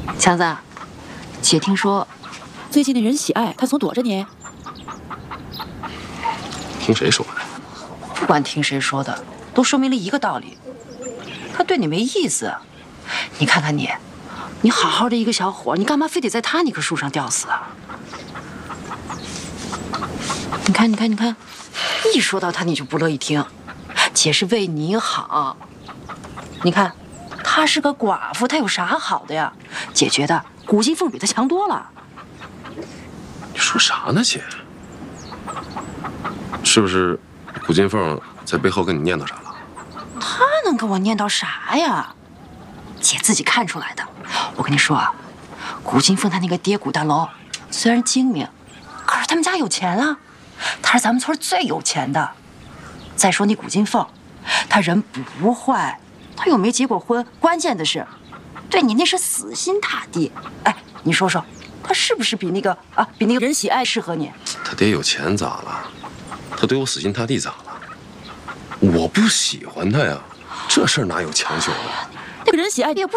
强子，姐听说最近那人喜爱他总躲着你。 听谁说的？ 不管听谁说的，都说明了一个道理：他对你没意思。你看看你，你好好的一个小伙，你干嘛非得在他那棵树上吊死啊？你看，一说到他你就不乐意听。姐是为你好。你看，她是个寡妇，她有啥好的呀？姐觉得古金凤比她强多了。 你说啥呢，姐？是不是古金凤在背后跟你念叨啥了？ 她能跟我念叨啥呀？姐自己看出来的。我跟你说啊，古金凤她那个爹古大楼虽然精明，可是他们家有钱啊，他是咱们村最有钱的。再说你古金凤，她人不坏，她又没结过婚，关键的是，对你那是死心塌地。哎，你说说，她是不是比那个任喜爱适合你？ 他爹有钱咋了？他对我死心塌地咋了？我不喜欢他呀，这事儿哪有强求的？ 那个任喜爱也不